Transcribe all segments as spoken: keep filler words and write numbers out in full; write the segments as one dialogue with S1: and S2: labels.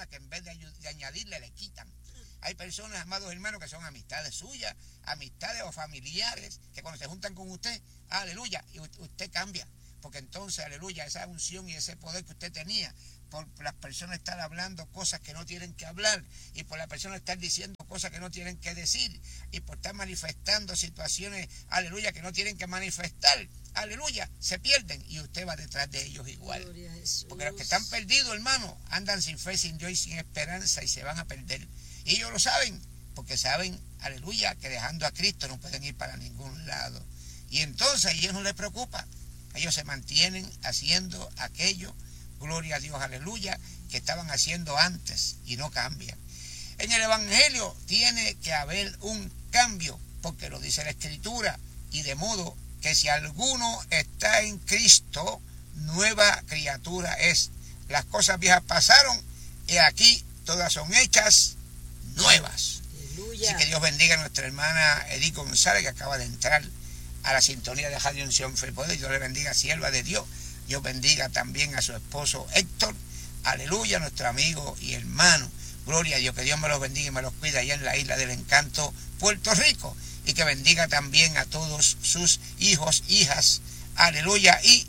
S1: personas que en vez de, de añadirle, le quitan. Hay personas, amados hermanos, que son amistades suyas, amistades o familiares, que cuando se juntan con usted, aleluya, y usted cambia. Porque entonces, aleluya, esa unción y ese poder que usted tenía, por las personas estar hablando cosas que no tienen que hablar, y por las personas estar diciendo cosas que no tienen que decir, y por estar manifestando situaciones, aleluya, que no tienen que manifestar, aleluya, se pierden, y usted va detrás de ellos igual. Porque los que están perdidos, hermano, andan sin fe, sin Dios y sin esperanza, y se van a perder. Y ellos lo saben, porque saben, aleluya, que dejando a Cristo no pueden ir para ningún lado. Y entonces a ellos no les preocupa. Ellos se mantienen haciendo aquello, gloria a Dios, aleluya, que estaban haciendo antes y no cambian. En el Evangelio tiene que haber un cambio, porque lo dice la Escritura, y de modo que si alguno está en Cristo, nueva criatura es. Las cosas viejas pasaron y aquí todas son hechas nuevas. Aleluya. Así que Dios bendiga a nuestra hermana Edith González, que acaba de entrar a la sintonía de Radio Unción Fe y Poder. Dios le bendiga, sierva de Dios. Dios bendiga también a su esposo Héctor, aleluya, nuestro amigo y hermano. Gloria a Dios, que Dios me los bendiga y me los cuida allá en la isla del encanto, Puerto Rico, y que bendiga también a todos sus hijos, hijas, aleluya, y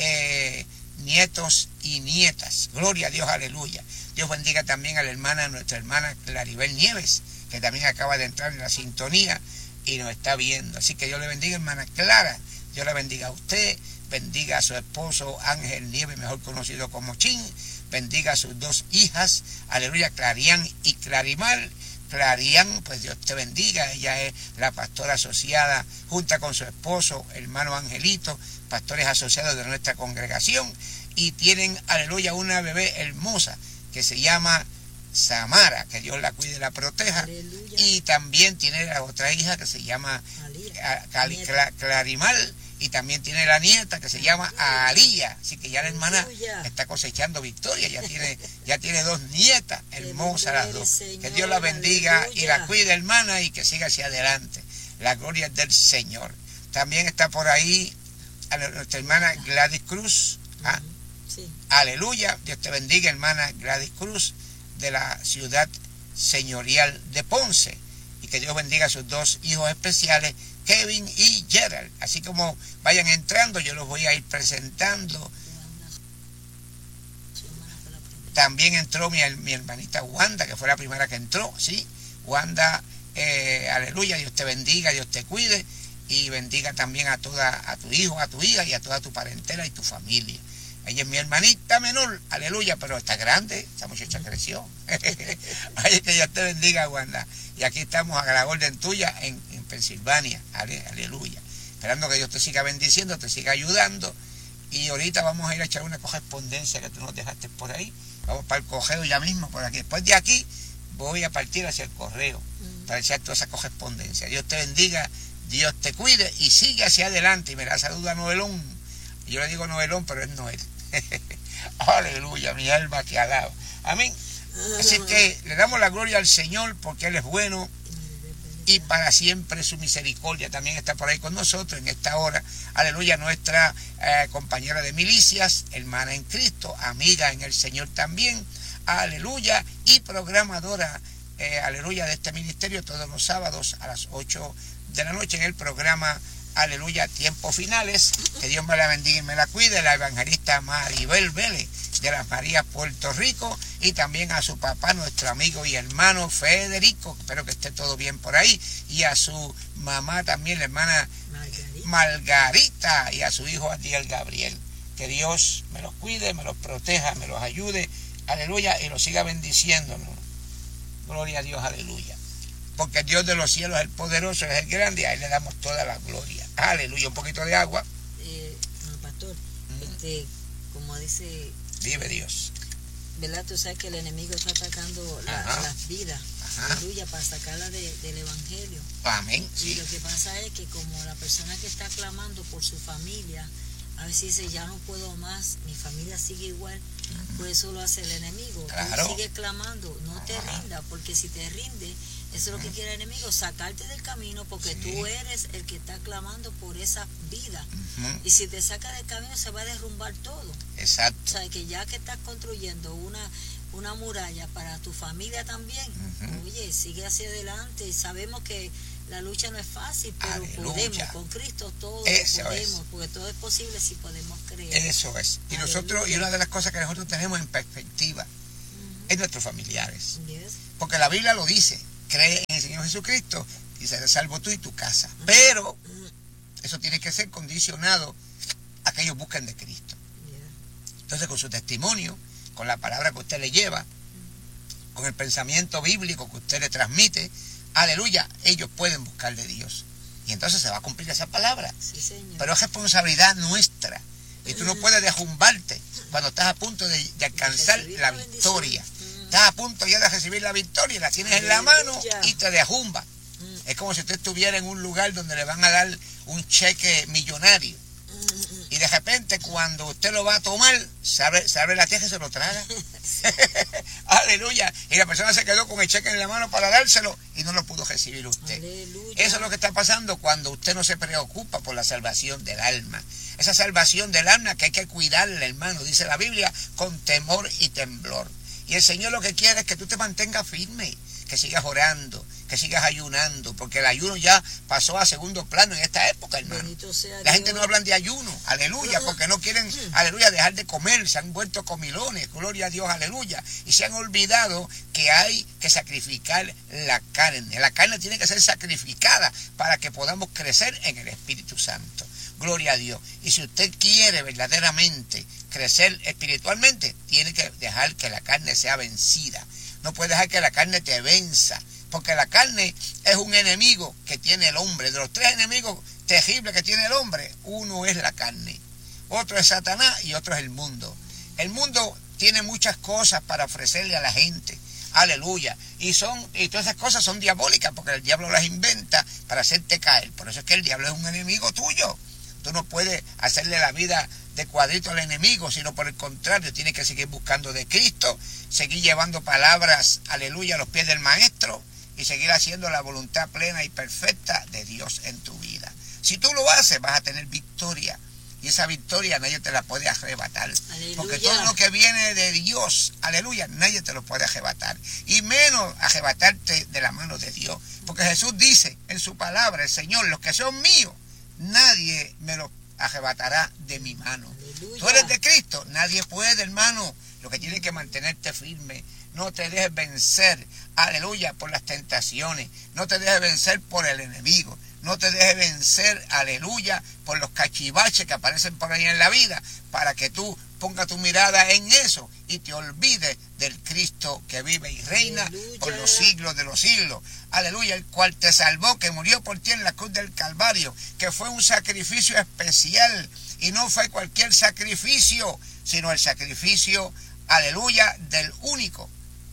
S1: eh, nietos y nietas. Gloria a Dios, aleluya. Dios bendiga también a la hermana, nuestra hermana Claribel Nieves, que también acaba de entrar en la sintonía y nos está viendo. Así que Dios le bendiga, hermana Clara. Dios le bendiga a usted, bendiga a su esposo Ángel Nieves, mejor conocido como Chin, bendiga a sus dos hijas, aleluya, Clarián y Clarimal. Clarián, pues Dios te bendiga, ella es la pastora asociada, junto con su esposo, hermano Angelito, pastores asociados de nuestra congregación, y tienen, aleluya, una bebé hermosa que se llama Samara, que Dios la cuide y la proteja. Aleluya. Y también tiene la otra hija que se llama Cali, Cla, Clarimal, y también tiene la nieta que se llama Alía. Así que ya la hermana Aleluya. Está cosechando victoria, ya tiene, ya tiene dos nietas hermosas las dos. Señor, que Dios la bendiga Aleluya. Y la cuide, hermana, y que siga hacia adelante. La gloria es del Señor. También está por ahí a nuestra hermana Gladys Cruz. ¿Ah? Sí. Aleluya, Dios te bendiga, hermana Gladys Cruz, de la ciudad señorial de Ponce, y que Dios bendiga a sus dos hijos especiales, Kevin y Gerald. Así como vayan entrando, yo los voy a ir presentando. También entró mi, mi hermanita Wanda, que fue la primera que entró, ¿sí? Wanda, eh, aleluya, Dios te bendiga, Dios te cuide, y bendiga también a toda, a tu hijo, a tu hija y a toda tu parentela y tu familia. Ella es mi hermanita menor, aleluya, pero está grande, esa muchacha creció. Ay, que Dios te bendiga, Wanda. Y aquí estamos a la orden tuya en, en Pensilvania, ale, aleluya. Esperando que Dios te siga bendiciendo, te siga ayudando. Y ahorita vamos a ir a echar una correspondencia que tú nos dejaste por ahí. Vamos para el correo ya mismo, por aquí. Después de aquí voy a partir hacia el correo para echar toda esa correspondencia. Dios te bendiga, Dios te cuide y sigue hacia adelante. Y me la saluda Noelón. Yo le digo Noelón, pero es Noel. Aleluya, mi alma te alaba. Amén. Así que le damos la gloria al Señor porque Él es bueno y para siempre su misericordia. También está por ahí con nosotros en esta hora. Aleluya, nuestra eh, compañera de milicias, hermana en Cristo, amiga en el Señor también. Aleluya, y programadora, eh, aleluya, de este ministerio todos los sábados a las ocho de la noche en el programa aleluya, tiempos finales. Que Dios me la bendiga y me la cuide. La evangelista Maribel Vélez de las Marías, Puerto Rico, y también a su papá, nuestro amigo y hermano Federico, espero que esté todo bien por ahí, y a su mamá también, la hermana Margarita, Margarita y a su hijo Adiel Gabriel. Que Dios me los cuide, me los proteja, me los ayude, aleluya, y los siga bendiciéndonos. Gloria a Dios, aleluya. Porque el Dios de los cielos es el poderoso, es el grande, y a Él le damos toda la gloria. Aleluya. Un poquito de agua.
S2: Eh, no, pastor, mm. este, como dice...
S1: Vive Dios.
S2: ¿Verdad? Tú sabes que el enemigo está atacando la, las vidas. Ajá. Aleluya, para sacarla de, del evangelio.
S1: Amén.
S2: Sí. Y lo que pasa es que como la persona que está clamando por su familia, a veces dice, ya no puedo más, mi familia sigue igual, uh-huh. Pues eso lo hace el enemigo.
S1: Claro.
S2: Tú sigues clamando, no te uh-huh. rindas, porque si te rindes, eso es lo que quiere el enemigo, sacarte del camino, porque sí. Tú eres el que está clamando por esa vida. Uh-huh. Y si te saca del camino, se va a derrumbar todo.
S1: Exacto.
S2: O sea, que ya que estás construyendo una, una muralla para tu familia también. Uh-huh. Oye, sigue hacia adelante. Y sabemos que la lucha no es fácil, pero Aleluya. Podemos, con Cristo todo Eso podemos, es. Porque todo es posible si podemos creer.
S1: Eso es. Y Aleluya. Nosotros, y una de las cosas que nosotros tenemos en perspectiva uh-huh. es nuestros familiares. Yes. Porque la Biblia lo dice, cree en el Señor Jesucristo y serás salvo tú y tu casa. Uh-huh. Pero uh-huh. eso tiene que ser condicionado a que ellos busquen de Cristo. Yeah. Entonces, con su testimonio, con la palabra que usted le lleva, uh-huh. con el pensamiento bíblico que usted le transmite, aleluya, ellos pueden buscar de Dios. Y entonces se va a cumplir esa palabra.
S2: Sí, señor.
S1: Pero es responsabilidad nuestra. Y tú no puedes derrumbarte cuando estás a punto de, de alcanzar la, la victoria. Uh-huh. Estás a punto ya de recibir la victoria y la tienes aleluya. En la mano y te derrumba. Uh-huh. Es como si usted estuviera en un lugar donde le van a dar un cheque millonario. Uh-huh. Y de repente cuando usted lo va a tomar, se abre, se abre la tierra y se lo traga. Aleluya. Y la persona se quedó con el cheque en la mano para dárselo y no lo pudo recibir usted. Aleluya. Eso es lo que está pasando cuando usted no se preocupa por la salvación del alma. Esa salvación del alma que hay que cuidarla, hermano, dice la Biblia, con temor y temblor. Y el Señor lo que quiere es que tú te mantengas firme, que sigas orando, que sigas ayunando, porque el ayuno ya pasó a segundo plano en esta época, hermano. La gente no habla de ayuno, aleluya, porque no quieren, aleluya, dejar de comer, se han vuelto comilones, gloria a Dios, aleluya, y se han olvidado que hay que sacrificar la carne. La carne tiene que ser sacrificada para que podamos crecer en el Espíritu Santo. Gloria a Dios. Y si usted quiere verdaderamente crecer espiritualmente, tiene que dejar que la carne sea vencida. No puede dejar que la carne te venza, porque la carne es un enemigo que tiene el hombre. De los tres enemigos terribles que tiene el hombre, uno es la carne, otro es Satanás y otro es el mundo. El mundo tiene muchas cosas para ofrecerle a la gente, aleluya, y son y todas esas cosas son diabólicas, porque el diablo las inventa para hacerte caer. Por eso es que el diablo es un enemigo tuyo. Tú no puedes hacerle la vida de cuadrito al enemigo, sino por el contrario, tienes que seguir buscando de Cristo, seguir llevando palabras, aleluya, a los pies del maestro y seguir haciendo la voluntad plena y perfecta de Dios en tu vida. Si tú lo haces, vas a tener victoria, y esa victoria nadie te la puede arrebatar. Aleluya. Porque todo lo que viene de Dios, aleluya, nadie te lo puede arrebatar, y menos arrebatarte de la mano de Dios, porque Jesús dice en su palabra, el Señor, los que son míos, nadie me los arrebatará de mi mano. Aleluya. Tú eres de Cristo, nadie puede, hermano. Lo que tienes que mantenerte firme, no te dejes vencer, aleluya, por las tentaciones, no te dejes vencer por el enemigo, no te dejes vencer, aleluya, por los cachivaches que aparecen por ahí en la vida, para que tú pongas tu mirada en eso y te olvides del Cristo que vive y reina aleluya. Por los siglos de los siglos, aleluya, el cual te salvó, que murió por ti en la cruz del Calvario, que fue un sacrificio especial, y no fue cualquier sacrificio, sino el sacrificio, aleluya, del único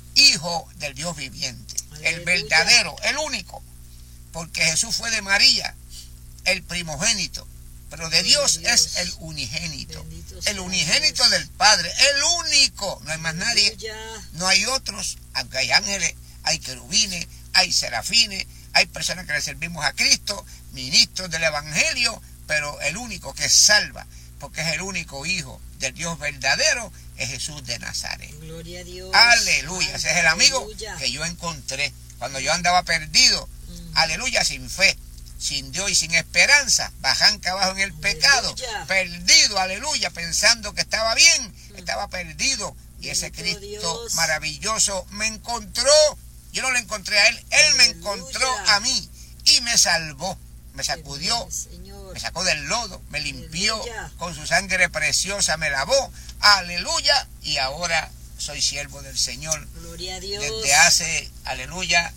S1: Hijo del Dios viviente, aleluya. El verdadero, el único, porque Jesús fue de María, el primogénito, pero de Dios, Dios es el unigénito, el unigénito Dios. Del Padre, el único, no hay más aleluya. Nadie, no hay otros, aunque hay ángeles, hay querubines, hay serafines, hay personas que le servimos a Cristo, ministros del Evangelio, pero el único que salva, porque es el único Hijo del Dios verdadero, es Jesús de Nazaret. Gloria a Dios. Aleluya. Ese es el amigo aleluya. Que yo encontré cuando yo andaba perdido. Mm. Aleluya, sin fe, sin Dios y sin esperanza, bajanca abajo en el aleluya. Pecado, perdido, aleluya, pensando que estaba bien, mm. estaba perdido. Y ese Cristo Dios. Maravilloso me encontró. Yo no lo encontré a él, él aleluya. Me encontró a mí y me salvó, me sacudió. Me sacó del lodo, me limpió, aleluya. Con su sangre preciosa me lavó, aleluya, y ahora soy siervo del Señor. Gloria a Dios. Desde hace, aleluya,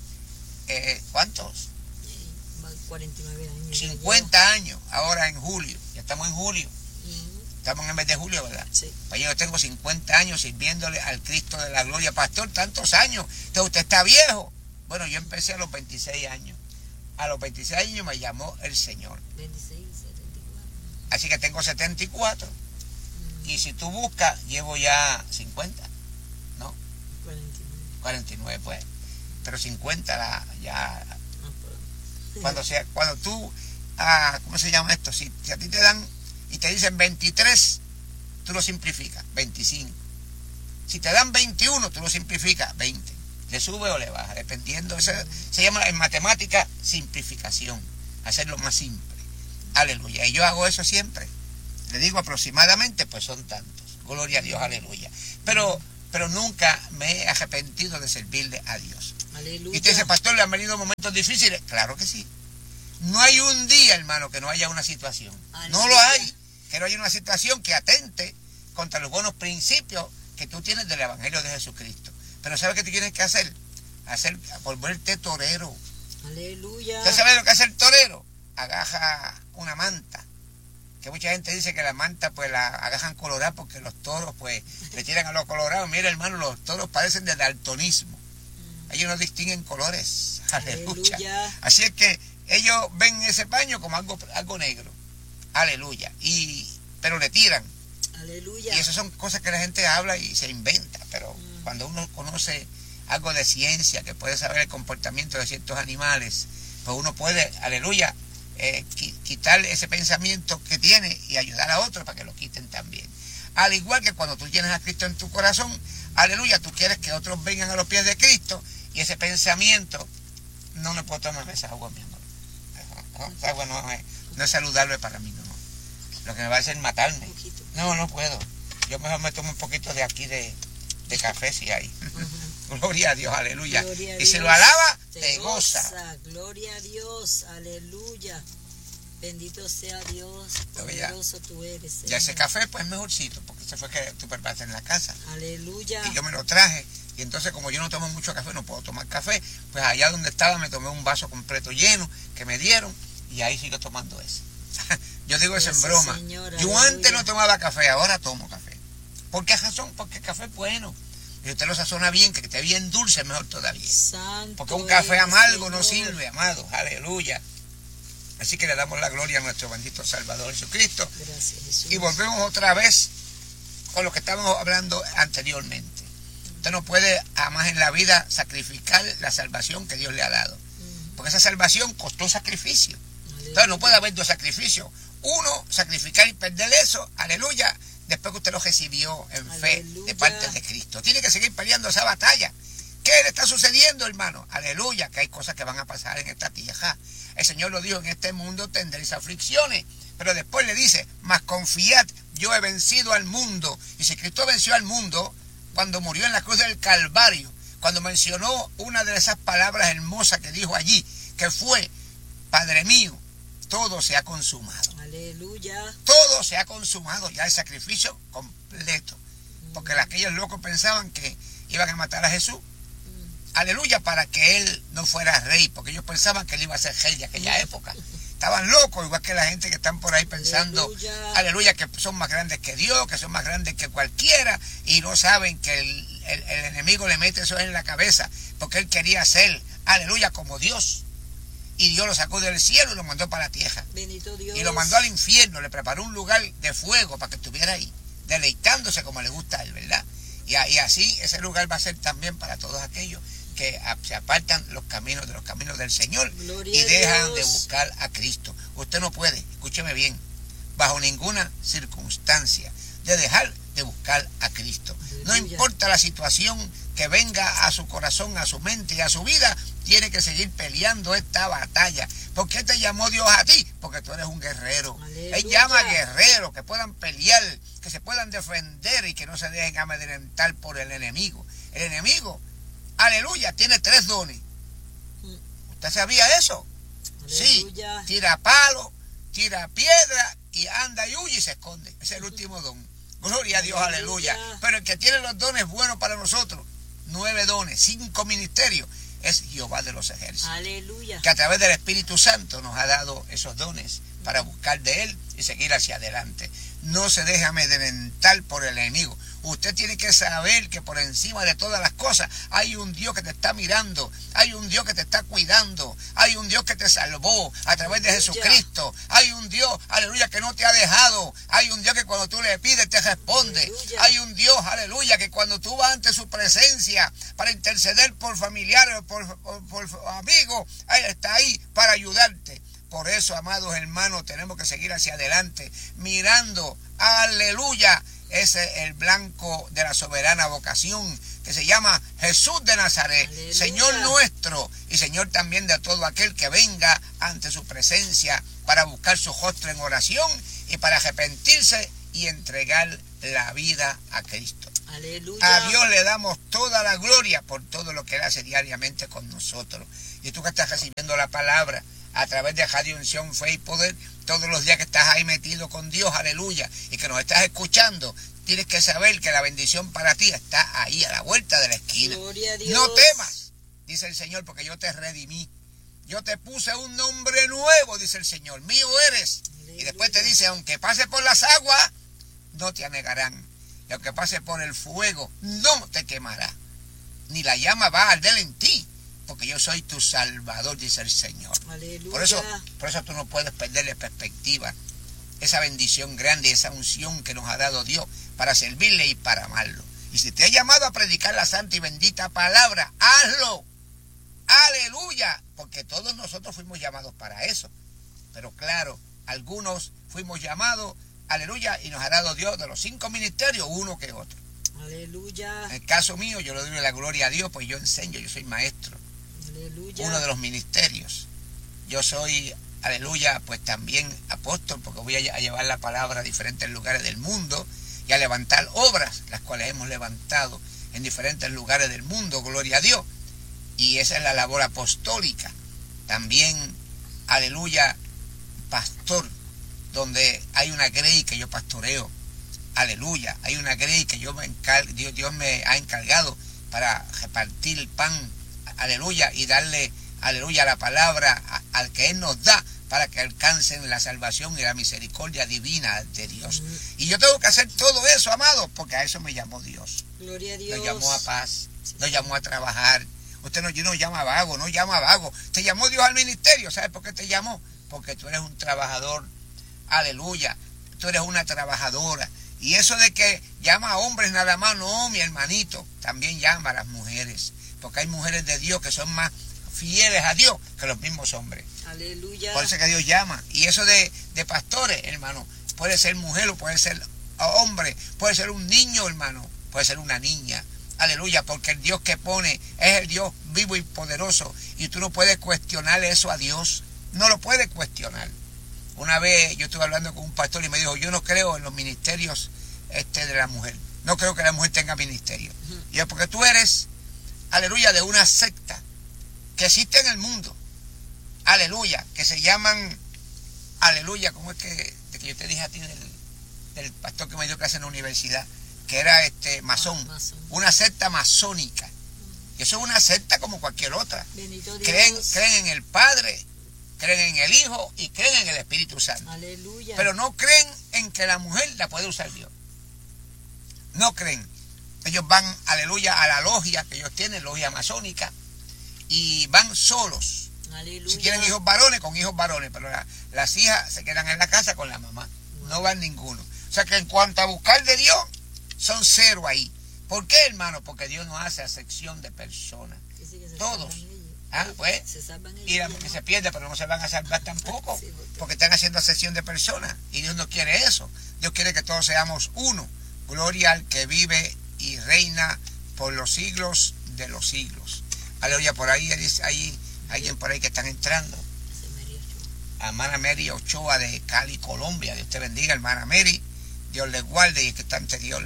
S1: eh, ¿cuántos?
S2: cuarenta y nueve años.
S1: cincuenta años, ahora en julio, ya estamos en julio, uh-huh. Estamos en el mes de julio, ¿verdad? Sí. Pues yo tengo cincuenta años sirviéndole al Cristo de la gloria, pastor, tantos años, entonces usted está viejo. Bueno, yo empecé a los veintiséis años. A los veintiséis años me llamó el Señor. veintiséis, setenta y cuatro. Así que tengo setenta y cuatro. Mm. Y si tú buscas, llevo ya cincuenta. ¿No? cuarenta y nueve. cuarenta y nueve, pues. Pero cincuenta la, ya. No, pero... Cuando, sea, cuando tú, ah, ¿cómo se llama esto? Si, si a ti te dan y te dicen veintitrés, tú lo simplificas. veinticinco. Si te dan veintiuno, tú lo simplificas, veinte. Le sube o le baja, dependiendo. Eso se llama en matemática simplificación, hacerlo más simple. Aleluya. Y yo hago eso siempre. Le digo aproximadamente, pues son tantos. Gloria a Dios, aleluya. Pero, pero nunca me he arrepentido de servirle a Dios.
S2: Aleluya.
S1: Y usted dice, pastor, ¿le han venido momentos difíciles? Claro que sí. No hay un día, hermano, que no haya una situación. Aleluya. No lo hay. Que no haya una situación que atente contra los buenos principios que tú tienes del Evangelio de Jesucristo. Pero ¿sabes qué tú tienes que hacer? Hacer, volverte torero.
S2: Aleluya.
S1: ¿Usted sabe lo que hace el torero? Agaja una manta. Que mucha gente dice que la manta pues la agajan colorada porque los toros pues le tiran a los colorados. Mira, hermano, los toros parecen de daltonismo. Ellos no distinguen colores. Aleluya. Aleluya. Así es que ellos ven ese paño como algo, algo negro. Aleluya. Y, pero le tiran.
S2: Aleluya.
S1: Y esas son cosas que la gente habla y se inventa. Pero mm. cuando uno conoce algo de ciencia, que puede saber el comportamiento de ciertos animales, pues uno puede, aleluya, eh, quitar ese pensamiento que tiene y ayudar a otros para que lo quiten también. Al igual que cuando tú tienes a Cristo en tu corazón, aleluya, tú quieres que otros vengan a los pies de Cristo y ese pensamiento, no me puedo tomar esa agua, mi amor. Esa agua no es, no es saludable para mí, no. Lo que me va a hacer es matarme. No, no puedo. Yo mejor me tomo un poquito de aquí de, de café si hay. Uh-huh. Gloria a Dios, aleluya. Gloria a Dios. Y si lo alaba, te, te goza. goza.
S2: Gloria a Dios, aleluya. Bendito sea Dios, poderoso tú eres, Señor.
S1: Ya ese café pues es mejorcito, porque ese fue que tú preparaste en la casa.
S2: Aleluya.
S1: Y yo me lo traje, y entonces como yo no tomo mucho café, no puedo tomar café, pues allá donde estaba me tomé un vaso completo lleno que me dieron, y ahí sigo tomando eso. Yo digo eso en broma. Señor, yo aleluya. Antes no tomaba café, ahora tomo café. ¿Por qué razón? Porque el café es bueno. Y usted lo sazona bien, que esté bien dulce, mejor todavía.
S2: Santo
S1: porque un café amargo
S2: Señor.
S1: No sirve, amados. Aleluya. Así que le damos la gloria a nuestro bendito Salvador Jesucristo.
S2: Gracias, Jesús.
S1: Y volvemos otra vez con lo que estábamos hablando anteriormente. Usted no puede, además en la vida, sacrificar la salvación que Dios le ha dado. Porque esa salvación costó sacrificio. Aleluya. Entonces no puede haber dos sacrificios. Uno, sacrificar y perder eso, aleluya, después que usted lo recibió en fe aleluya. De parte de Cristo. Tiene que seguir peleando esa batalla. ¿Qué le está sucediendo, hermano? Aleluya, que hay cosas que van a pasar en esta tierra. El Señor lo dijo, en este mundo tendréis aflicciones. Pero después le dice, mas confiad, yo he vencido al mundo. Y si Cristo venció al mundo, cuando murió en la cruz del Calvario, cuando mencionó una de esas palabras hermosas que dijo allí, que fue, Padre mío, todo se ha consumado.
S2: Aleluya.
S1: Todo se ha consumado, ya el sacrificio completo. Porque aquellos locos pensaban que iban a matar a Jesús. Aleluya, para que él no fuera rey, porque ellos pensaban que él iba a ser rey de aquella época. Estaban locos, igual que la gente que están por ahí pensando, aleluya, aleluya, que son más grandes que Dios, que son más grandes que cualquiera, y no saben que el, el, el enemigo le mete eso en la cabeza, porque él quería ser, aleluya, como Dios. Y Dios lo sacó del cielo y lo mandó para la tierra.
S2: Bendito Dios.
S1: Y lo mandó al infierno, le preparó un lugar de fuego para que estuviera ahí, deleitándose como le gusta a él, ¿verdad? Y, y así ese lugar va a ser también para todos aquellos que se apartan los caminos de los caminos del Señor. Gloria y dejan de buscar a Cristo. Usted no puede, escúcheme bien, bajo ninguna circunstancia, de dejar de buscar a Cristo. Aleluya. No importa la situación que venga a su corazón, a su mente y a su vida, tiene que seguir peleando esta batalla. ¿Por qué te llamó Dios a ti? Porque tú eres un guerrero. Aleluya. Él llama a guerreros que puedan pelear, que se puedan defender y que no se dejen amedrentar por el enemigo. El enemigo, aleluya, tiene tres dones. ¿Usted sabía eso? Aleluya. Sí, tira palo, tira piedra y anda y huye y se esconde. Ese es el último don. Gloria a Dios, aleluya. aleluya. Pero el que tiene los dones buenos para nosotros, nueve dones, cinco ministerios, es Jehová de los ejércitos.
S2: Aleluya.
S1: Que a través del Espíritu Santo nos ha dado esos dones para buscar de Él y seguir hacia adelante. No se deje amedrentar por el enemigo. Usted tiene que saber que por encima de todas las cosas hay un Dios que te está mirando, hay un Dios que te está cuidando, hay un Dios que te salvó a través de Jesucristo, hay un Dios, aleluya, que no te ha dejado, hay un Dios que cuando tú le pides te responde, aleluya. Hay un Dios, aleluya, que cuando tú vas ante su presencia para interceder por familiares o por, por, por amigos, Él está ahí para ayudarte. Por eso, amados hermanos, tenemos que seguir hacia adelante, mirando, aleluya, ese es el blanco de la soberana vocación, que se llama Jesús de Nazaret, aleluya, Señor nuestro y Señor también de todo aquel que venga ante su presencia para buscar su rostro en oración y para arrepentirse y entregar la vida a Cristo. Aleluya. A Dios le damos toda la gloria por todo lo que Él hace diariamente con nosotros. Y tú que estás recibiendo la palabra a través de Radio Unción, Fe y Poder, todos los días que estás ahí metido con Dios, aleluya, y que nos estás escuchando, tienes que saber que la bendición para ti está ahí a la vuelta de la esquina. Gloria a Dios. No temas, dice el Señor, porque yo te redimí. Yo te puse un nombre nuevo, dice el Señor, mío eres. Aleluya. Y después te dice, aunque pase por las aguas, no te anegarán. Y aunque pase por el fuego, no te quemará. Ni la llama va a arder en ti, porque yo soy tu Salvador, dice el Señor. Aleluya. Por eso, por eso tú no puedes perderle perspectiva. Esa bendición grande, esa unción que nos ha dado Dios para servirle y para amarlo. Y si te ha llamado a predicar la santa y bendita palabra, hazlo. Aleluya. Porque todos nosotros fuimos llamados para eso. Pero claro, algunos fuimos llamados, aleluya, y nos ha dado Dios de los cinco ministerios, uno que otro. Aleluya. En el caso mío, yo le doy la gloria a Dios, pues yo enseño, yo soy maestro. Aleluya. Uno de los ministerios. Yo soy, aleluya, pues también apóstol, porque voy a llevar la palabra a diferentes lugares del mundo y a levantar obras, las cuales hemos levantado en diferentes lugares del mundo, gloria a Dios. Y esa es la labor apostólica. También, aleluya, pastor, donde hay una grey que yo pastoreo. Aleluya, hay una grey que yo me encargo, Dios, Dios me ha encargado para repartir el pan, aleluya, y darle, aleluya, la palabra a, al que Él nos da para que alcancen la salvación y la misericordia divina de Dios. Mm. Y yo tengo que hacer todo eso, amados, porque a eso me llamó Dios. Gloria a Dios. Nos llamó a paz, sí, nos llamó a trabajar. Usted no, no llama vago, no llama vago. Te llamó Dios al ministerio. ¿Sabes por qué te llamó? Porque tú eres un trabajador. Aleluya. Tú eres una trabajadora. Y eso de que llama a hombres nada más, no, mi hermanito. También llama a las mujeres. Porque hay mujeres de Dios que son más fieles a Dios que los mismos hombres. Aleluya. Por eso que Dios llama. Y eso de, de pastores, hermano, puede ser mujer o puede ser hombre. Puede ser un niño, hermano. Puede ser una niña. Aleluya, porque el Dios que pone es el Dios vivo y poderoso. Y tú no puedes cuestionar eso a Dios. No lo puedes cuestionar. Una vez yo estuve hablando con un pastor y me dijo, yo no creo en los ministerios este, de la mujer. No creo que la mujer tenga ministerio. Uh-huh. Y es porque tú eres, aleluya, de una secta que existe en el mundo. Aleluya, que se llaman, aleluya, ¿cómo es que, de que yo te dije a ti del, del pastor que me dio clase en la universidad? Que era este masón, ah, masón, una secta masónica. Y eso es una secta como cualquier otra. Creen, creen en el Padre, creen en el Hijo y creen en el Espíritu Santo. Aleluya. Pero no creen en que la mujer la puede usar Dios. No creen. Ellos van, aleluya, a la logia que ellos tienen, logia masónica, y van solos. Aleluya. Si quieren hijos varones, con hijos varones, pero la, las hijas se quedan en la casa con la mamá. Wow. No van ninguno. O sea que en cuanto a buscar de Dios, son cero ahí. ¿Por qué, hermano? Porque Dios no hace acepción de personas. Sí, sí, todos. Ah, pues. Se y la que se pierde, pero no se van a salvar tampoco. Sí, porque... porque están haciendo acepción de personas. Y Dios no quiere eso. Dios quiere que todos seamos uno. Gloria al que vive y reina por los siglos de los siglos. Aleluya, por ahí hay alguien por ahí que están entrando. Hermana Mary Ochoa de Cali, Colombia. Dios te bendiga, hermana Mary. Dios les guarde y que está ante Dios.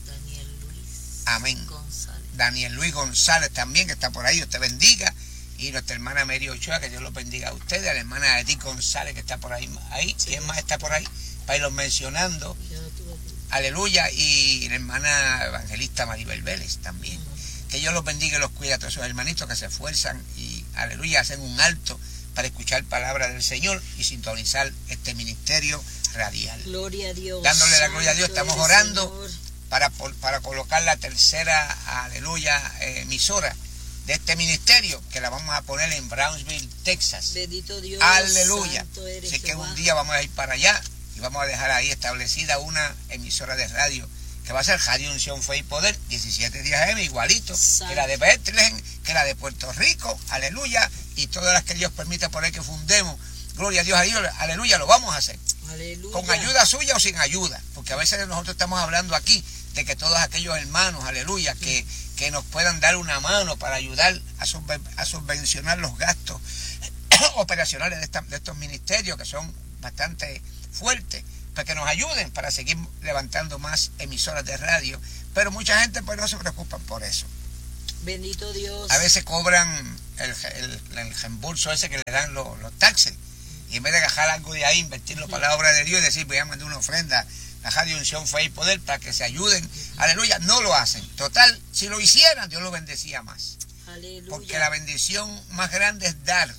S1: Amén. González. Daniel Luis González también, que está por ahí, Dios te bendiga. Y nuestra hermana Mary Ochoa, que Dios los bendiga a ustedes. A la hermana Edith González, que está por ahí. ahí. Sí. ¿Quién más está por ahí? Para irlos mencionando. Aleluya. Y la hermana evangelista Maribel Vélez también. Uh-huh. Que Dios los bendiga y los cuida a todos esos hermanitos que se esfuerzan y, aleluya, hacen un alto para escuchar palabra del Señor y sintonizar este ministerio radial. Gloria a Dios. Dándole la gloria a Dios. Estamos orando para, para colocar la tercera, aleluya, eh, emisora de este ministerio, que la vamos a poner en Brownsville, Texas. Bendito Dios. Aleluya. Así que un día vamos a ir para allá y vamos a dejar ahí establecida una emisora de radio que va a ser Radio Unción, Fe y Poder, diecisiete días M, igualito Santo. Que la de Bethlehem, que la de Puerto Rico, aleluya, y todas las que Dios permita por ahí que fundemos. Gloria a Dios, aleluya, lo vamos a hacer.
S2: Aleluya.
S1: Con ayuda suya o sin ayuda, porque a veces nosotros estamos hablando aquí de que todos aquellos hermanos, aleluya, que, que nos puedan dar una mano para ayudar a, subven, a subvencionar los gastos operacionales de, esta, de estos ministerios que son bastante fuertes, para que nos ayuden para seguir levantando más emisoras de radio, pero mucha gente pues no se preocupa por eso.
S2: Bendito Dios.
S1: A veces cobran el, el, el reembolso ese que le dan los, los taxes, y en vez de gajar algo de ahí, invertirlo para la obra de Dios y decir, voy a mandar una ofrenda, la Radio Unción, Fe y Poder, para que se ayuden, aleluya, no lo hacen. Total, si lo hicieran, Dios lo bendecía más.
S2: Aleluya.
S1: Porque la bendición más grande es dar,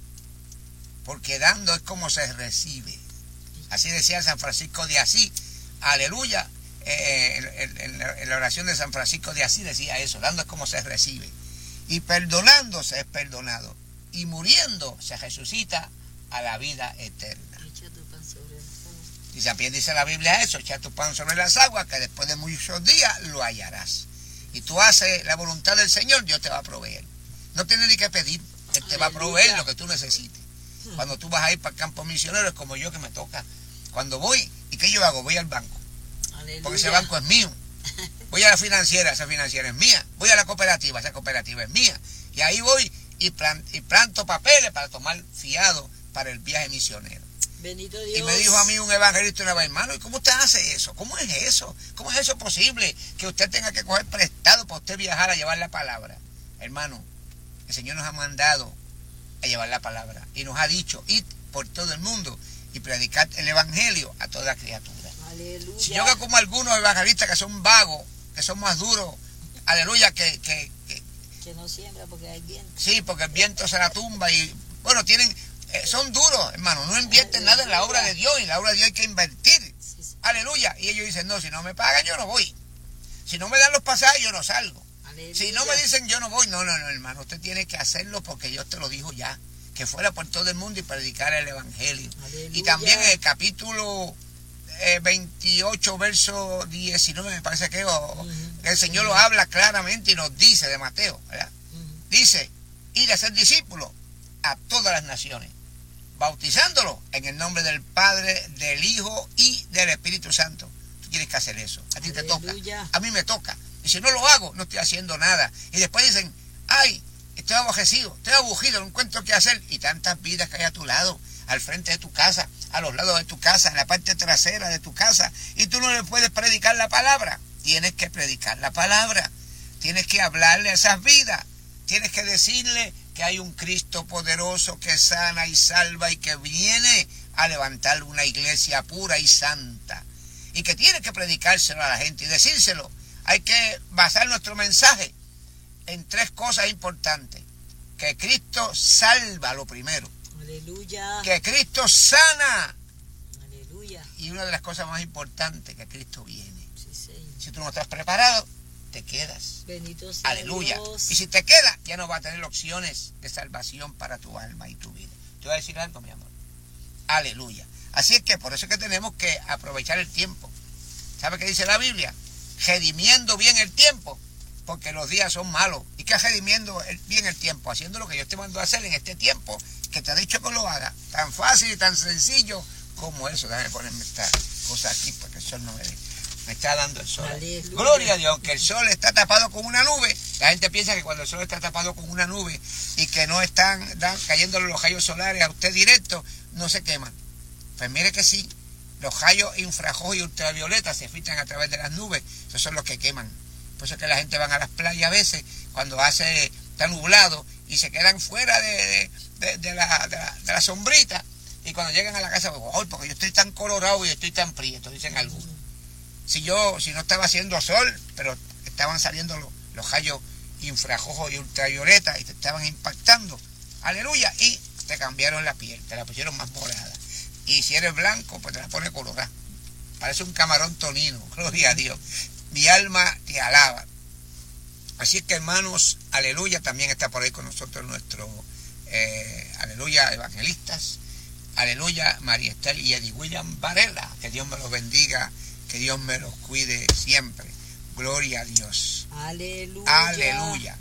S1: porque dando es como se recibe. Así decía San Francisco de Asís, aleluya, eh, en, en, en la oración de San Francisco de Asís decía eso, dando es como se recibe. Y perdonando se es perdonado, y muriendo se resucita a la vida eterna.
S2: Echa tu pan sobre las aguas.
S1: Y también dice la Biblia eso, echa tu pan sobre las aguas, que después de muchos días lo hallarás. Y tú haces la voluntad del Señor, Dios te va a proveer. No tienes ni que pedir, Él te Aleluya. Va a proveer lo que tú necesites. Cuando tú vas a ir para el campo misionero, es como yo que me toca. Cuando voy, ¿y qué yo hago? Voy al banco.
S2: Aleluya.
S1: Porque ese banco es mío. Voy a la financiera, esa financiera es mía. Voy a la cooperativa, esa cooperativa es mía. Y ahí voy y, plan, y planto papeles para tomar fiado para el viaje misionero.
S2: Bendito Dios.
S1: Y me dijo a mí un evangelista una vez, hermano, ¿y cómo usted hace eso? ¿Cómo es eso? ¿Cómo es eso posible? Que usted tenga que coger prestado para usted viajar a llevar la palabra. Hermano, el Señor nos ha mandado a llevar la palabra y nos ha dicho, id por todo el mundo y predicar el evangelio a toda criatura.
S2: Aleluya.
S1: Si yo veo como algunos evangelistas que son vagos, que son más duros, aleluya, que... que, que,
S2: que no siembra porque hay viento.
S1: Sí, porque el viento se la tumba y, bueno, tienen... Eh, son duros, hermano, no invierten aleluya. Nada en la obra de Dios, y la obra de Dios hay que invertir. Sí, sí. Aleluya. Y ellos dicen, no, si no me pagan yo no voy. Si no me dan los pasajes yo no salgo. Aleluya. Si no me dicen yo no voy, no, no, no, hermano, usted tiene que hacerlo porque Dios te lo dijo ya, que fuera por todo el mundo y predicar el evangelio. Aleluya. Y también en el capítulo eh, veintiocho, verso diecinueve, me parece que oh, uh-huh. el Señor uh-huh. lo habla claramente y nos dice de Mateo, ¿verdad? Uh-huh. Dice, ir a ser discípulos a todas las naciones, bautizándolo en el nombre del Padre, del Hijo y del Espíritu Santo. Tú tienes que hacer eso, a ti Aleluya. Te toca, a mí me toca. Y si no lo hago, no estoy haciendo nada. Y después dicen, ay, estoy aborrecido, estoy aburrido, no encuentro qué hacer. Y tantas vidas que hay a tu lado, al frente de tu casa, a los lados de tu casa, en la parte trasera de tu casa. Y tú no le puedes predicar la palabra. Tienes que predicar la palabra. Tienes que hablarle a esas vidas. Tienes que decirle que hay un Cristo poderoso que sana y salva y que viene a levantar una iglesia pura y santa. Y que tiene que predicárselo a la gente y decírselo. Hay que basar nuestro mensaje en tres cosas importantes. Que Cristo salva, lo primero.
S2: Aleluya. Que
S1: Cristo sana.
S2: Aleluya.
S1: Y una de las cosas más importantes, que Cristo viene.
S2: Sí, señor.
S1: Si tú no estás preparado, te quedas.
S2: Bendito sea
S1: Aleluya.
S2: Dios.
S1: Y si te quedas, ya no va a tener opciones de salvación para tu alma y tu vida. Te voy a decir algo, mi amor. Aleluya. Así es que por eso es que tenemos que aprovechar el tiempo. ¿Sabe qué dice la Biblia? Redimiendo bien el tiempo, porque los días son malos. ¿Y qué redimiendo bien el tiempo? Haciendo lo que Dios te mandó a hacer en este tiempo, que te ha dicho que lo haga. Tan fácil y tan sencillo como eso. Déjame ponerme esta cosa aquí, porque el sol no me, me está dando el sol.
S2: Aleluya.
S1: Gloria a Dios, que el sol está tapado con una nube. La gente piensa que cuando el sol está tapado con una nube y que no están dan, cayendo los rayos solares a usted directo, no se queman. Pues mire que sí. Los rayos infrarrojos y ultravioletas se filtran a través de las nubes. Esos son los que queman. Por eso es que la gente va a las playas a veces cuando hace está nublado y se quedan fuera de, de, de, la, de, la, de la sombrita. Y cuando llegan a la casa, oh, porque yo estoy tan colorado y estoy tan prieto, dicen algunos. Si yo, si no estaba haciendo sol, pero estaban saliendo los, los rayos infrarrojos y ultravioletas y te estaban impactando. Aleluya. Y te cambiaron la piel, te la pusieron más morada. Y si eres blanco, pues te la pone colorada. Parece un camarón tonino, gloria a Dios. Mi alma te alaba. Así es que, hermanos, aleluya, también está por ahí con nosotros nuestro, eh, aleluya, evangelistas. Aleluya, María Estel y Eddie William Varela. Que Dios me los bendiga, que Dios me los cuide siempre. Gloria a Dios.
S2: Aleluya.
S1: Aleluya.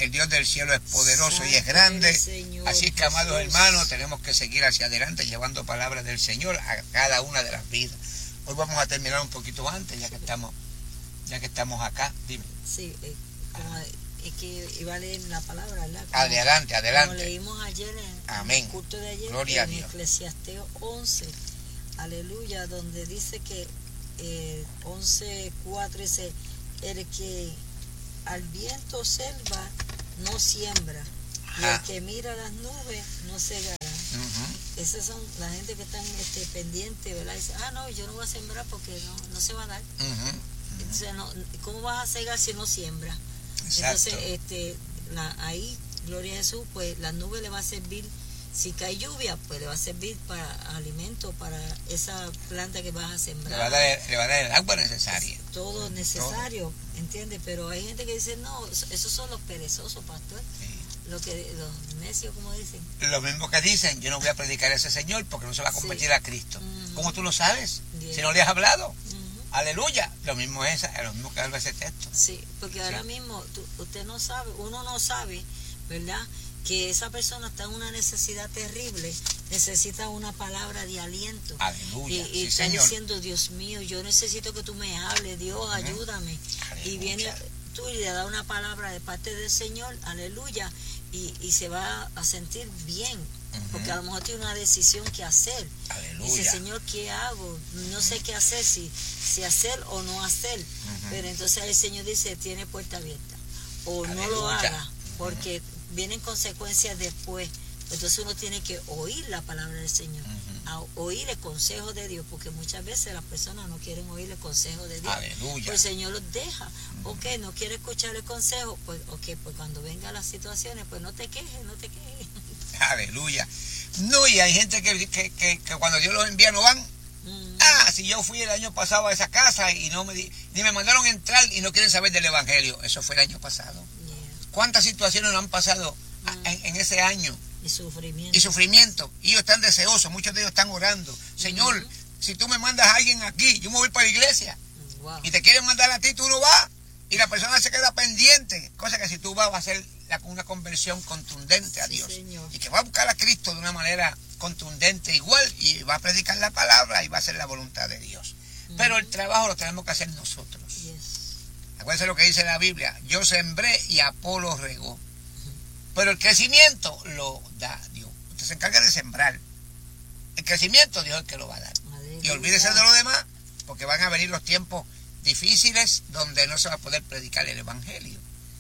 S1: El Dios del cielo es poderoso Santo y es grande. Señor, así que, amados Jesús. hermanos, tenemos que seguir hacia adelante llevando palabras del Señor a cada una de las vidas. Hoy vamos a terminar un poquito antes, ya que estamos, ya que estamos acá. Dime.
S2: Sí, eh, como, es que iba a leer la palabra, ¿verdad?
S1: Como, adelante, adelante.
S2: Como leímos ayer en,
S1: Amén.
S2: en el culto de ayer,
S1: Gloria
S2: en
S1: a Dios.
S2: Eclesiastés once, aleluya, donde dice que eh, once cuatro dice, el que al viento observa no siembra, y el que mira las nubes no cegará. Uh-huh. Esas son la gente que están este, pendientes, ¿verdad? Dice, ah, no, yo no voy a sembrar porque no, no se va a dar. Uh-huh. Uh-huh. Entonces, no, ¿cómo vas a cegar si no siembras? Exacto. Entonces, este, la, ahí, gloria a Jesús, pues la nube le va a servir, si cae lluvia, pues le va a servir para alimento, para esa planta que vas a sembrar.
S1: Le va a dar, le va a dar el agua necesaria.
S2: Es todo necesario, todo. ¿Entiendes? Pero hay gente que dice, no, esos son los perezosos, pastor. Sí. Lo que, los necios, como dicen.
S1: Lo mismo que dicen, yo no voy a predicar a ese Señor porque no se va a convertir sí. a Cristo. Uh-huh. ¿Cómo tú lo sabes? Yeah. Si no le has hablado. Uh-huh. Aleluya. Lo mismo es, lo mismo que habla ese texto.
S2: Sí, porque ahora sí. mismo tú, usted no sabe, uno no sabe, ¿verdad? Que esa persona está en una necesidad terrible, necesita una palabra de aliento.
S1: Aleluya.
S2: Y, y
S1: sí,
S2: está
S1: señor.
S2: diciendo, Dios mío, yo necesito que tú me hables, Dios, uh-huh. ayúdame. Aleluya. Y viene tú y le da una palabra de parte del Señor, aleluya, y, y se va a sentir bien, uh-huh. porque a lo mejor tiene una decisión que hacer.
S1: Aleluya.
S2: Dice, Señor, ¿qué hago? No sé qué hacer, si, si hacer o no hacer. Uh-huh. Pero entonces el Señor dice, tiene puerta abierta. O aleluya. No lo haga, porque uh-huh. vienen consecuencias después. Entonces uno tiene que oír la palabra del Señor, uh-huh. a oír el consejo de Dios, porque muchas veces las personas no quieren oír el consejo de Dios.
S1: Aleluya.
S2: Pues el Señor los deja. Uh-huh. Ok, no quiere escuchar el consejo, pues ok, pues cuando vengan las situaciones, pues no te quejes, no te quejes.
S1: Aleluya. No, y hay gente que, que, que, que cuando Dios los envía no van. Uh-huh. Ah, si yo fui el año pasado a esa casa y no me ni me mandaron entrar y no quieren saber del Evangelio. Eso fue el año pasado. Yeah. ¿Cuántas situaciones nos han pasado uh-huh. en, en ese año?
S2: Y sufrimiento.
S1: Y sufrimiento. Y ellos están deseosos, muchos de ellos están orando. Señor, uh-huh. si tú me mandas a alguien aquí, yo me voy para la iglesia. Wow. Y te quieren mandar a ti, tú no vas. Y la persona se queda pendiente. Cosa que si tú vas, va a ser la, una conversión contundente a Dios. Sí, y que va a buscar a Cristo de una manera contundente igual. Y va a predicar la palabra y va a hacer la voluntad de Dios. Uh-huh. Pero el trabajo lo tenemos que hacer nosotros. Yes. Acuérdense lo que dice la Biblia. Yo sembré y Apolo regó. Pero el crecimiento lo da Dios. Usted se encarga de sembrar. El crecimiento Dios es el que lo va a dar. Aleluya. Y olvídese de lo demás, porque van a venir los tiempos difíciles donde no se va a poder predicar el Evangelio.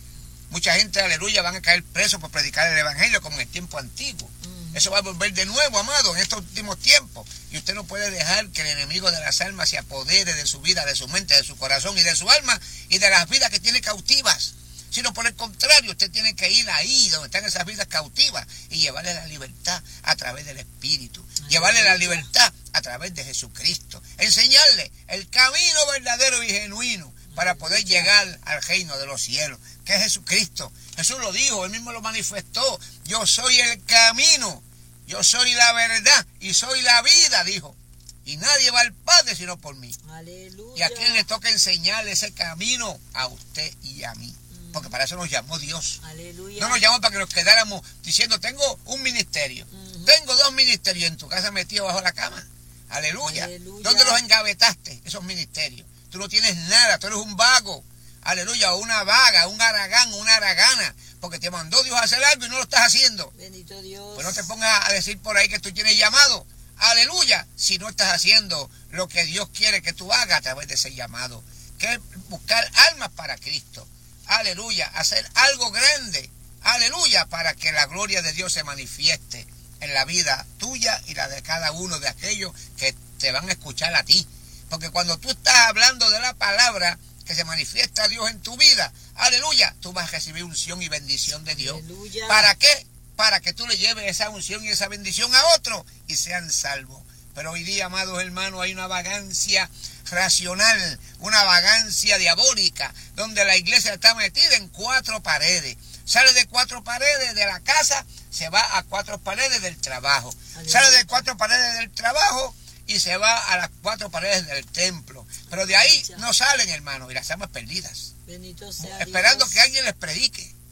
S1: Mucha gente, aleluya, van a caer presos por predicar el Evangelio como en el tiempo antiguo. Mm. Eso va a volver de nuevo, amado, en estos últimos tiempos. Y usted no puede dejar que el enemigo de las almas se apodere de su vida, de su mente, de su corazón y de su alma y de las vidas que tiene cautivas. Sino por el contrario, usted tiene que ir ahí donde están esas vidas cautivas y llevarle la libertad a través del Espíritu, ay, llevarle ay, la libertad a través de Jesucristo, enseñarle el camino verdadero y genuino para poder llegar al reino de los cielos, que es Jesucristo. Jesús lo dijo, él mismo lo manifestó, yo soy el camino, yo soy la verdad y soy la vida, dijo. Y nadie va al Padre sino por mí.
S2: Aleluya.
S1: Y a quien le toca enseñarle ese camino, a usted y a mí. Porque para eso nos llamó Dios.
S2: Aleluya.
S1: No nos llamó para que nos quedáramos diciendo, tengo un ministerio, uh-huh. tengo dos ministerios en tu casa metidos bajo la cama. Aleluya. Aleluya. ¿Dónde los engavetaste, esos ministerios? Tú no tienes nada, tú eres un vago. Aleluya, o una vaga, un aragán, una aragana. Porque te mandó Dios a hacer algo y no lo estás haciendo.
S2: Bendito Dios.
S1: Pues no te pongas a decir por ahí que tú tienes llamado. Aleluya, si no estás haciendo lo que Dios quiere que tú hagas a través de ese llamado. Que es buscar almas para Cristo. Aleluya, hacer algo grande, aleluya, para que la gloria de Dios se manifieste en la vida tuya y la de cada uno de aquellos que te van a escuchar a ti. Porque cuando tú estás hablando de la palabra que se manifiesta Dios en tu vida, aleluya, tú vas a recibir unción y bendición de Dios.
S2: Aleluya.
S1: ¿Para qué? Para que tú le lleves esa unción y esa bendición a otros y sean salvos. Pero hoy día, amados hermanos, hay una vagancia racional, una vagancia diabólica, donde la iglesia está metida en cuatro paredes. Sale de cuatro paredes de la casa, se va a cuatro paredes del trabajo. Aleluya. Sale de cuatro paredes del trabajo y se va a las cuatro paredes del templo. Pero de ahí no salen, hermanos, y las almas perdidas.
S2: Bendito sea
S1: esperando
S2: Dios.
S1: Que alguien les predique.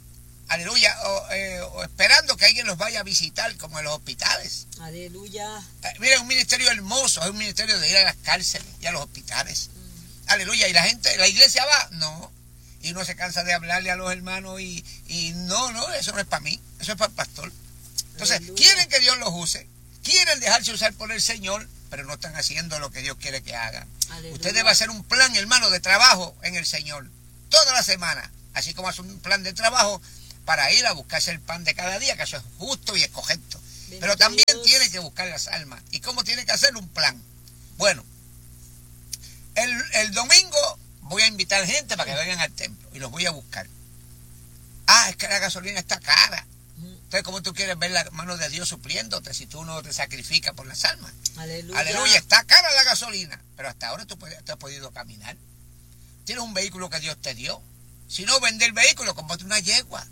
S1: aleluya, o, eh, o esperando que alguien los vaya a visitar, como en los hospitales.
S2: Aleluya.
S1: Eh, mira, es un ministerio hermoso, es un ministerio de ir a las cárceles y a los hospitales. Mm. Aleluya, y la gente, la iglesia va, no. Y uno se cansa de hablarle a los hermanos y, y no, no, eso no es para mí, eso es para el pastor. Entonces, aleluya, quieren que Dios los use, quieren dejarse usar por el Señor, pero no están haciendo lo que Dios quiere que hagan. Aleluya. Usted debe hacer un plan, hermano, de trabajo en el Señor, toda la semana, así como hace un plan de trabajo para ir a buscarse el pan de cada día, que eso es justo y es correcto. Bendito pero también Dios. Tiene que buscar las almas. ¿Y cómo tiene que hacer un plan? Bueno, el, el domingo voy a invitar gente para que vengan al templo y los voy a buscar. Ah, es que la gasolina está cara. Entonces, ¿cómo tú quieres ver la mano de Dios supliéndote si tú no te sacrificas por las almas? Aleluya. Aleluya, está cara la gasolina, pero hasta ahora tú, tú has podido caminar. Tienes un vehículo que Dios te dio. Si no vende el vehículo, cómprate una yegua.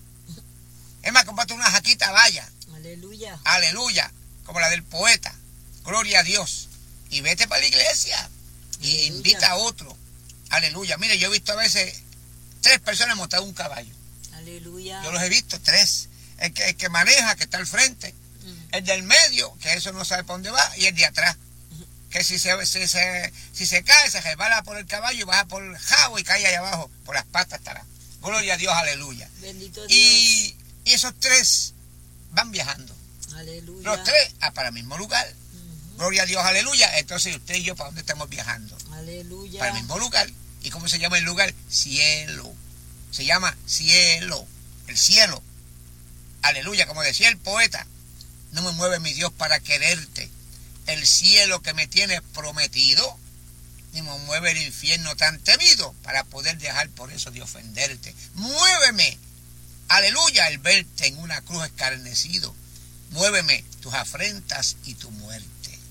S1: Es más, cómprate una jaquita vaya.
S2: Aleluya.
S1: Aleluya, como la del poeta. Gloria a Dios. Y vete para la iglesia. Y aleluya, invita a otro. Aleluya. Mire, yo he visto a veces tres personas montar un caballo.
S2: Aleluya.
S1: Yo los he visto, tres. El que, el que maneja, que está al frente. Mm. El del medio, que eso no sabe para dónde va. Y el de atrás. Mm. Que si se, si, se, si se cae, se resbala por el caballo y baja por el jabo y cae ahí abajo. Por las patas estará. Gloria a Dios, aleluya.
S2: Bendito Dios.
S1: Y, y esos tres van viajando.
S2: Aleluya.
S1: Los tres a para el mismo lugar. Uh-huh. Gloria a Dios, aleluya. Entonces usted y yo, ¿para dónde estamos viajando?
S2: Aleluya.
S1: Para el mismo lugar. ¿Y cómo se llama el lugar? Cielo. Se llama cielo. El cielo. Aleluya. Como decía el poeta, no me mueve mi Dios para quererte. El cielo que me tienes prometido, ni me mueve el infierno tan temido para poder dejar por eso de ofenderte. Muéveme. Aleluya, el verte en una cruz escarnecido. Muéveme tus afrentas y tu muerte.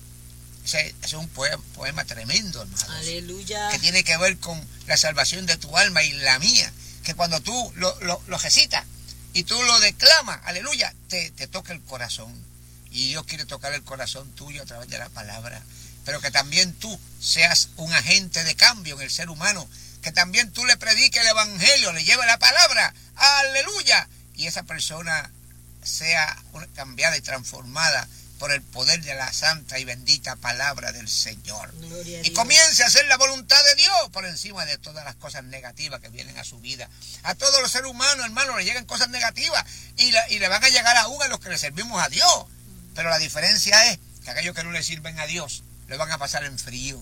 S1: Ese, ese es un poema, poema tremendo, hermano.
S2: Aleluya.
S1: Que tiene que ver con la salvación de tu alma y la mía. Que cuando tú lo, lo, lo recitas y tú lo declamas, aleluya, te, te toca el corazón. Y Dios quiere tocar el corazón tuyo a través de la palabra. Pero que también tú seas un agente de cambio en el ser humano. Que también tú le prediques el evangelio, le lleves la palabra, aleluya, y esa persona sea cambiada y transformada por el poder de la santa y bendita palabra del Señor. Y comience a hacer la voluntad de Dios por encima de todas las cosas negativas que vienen a su vida. A todos los seres humanos, hermanos, le llegan cosas negativas y, la, y le van a llegar aún a los que le servimos a Dios. Pero la diferencia es que aquellos que no le sirven a Dios le van a pasar en frío.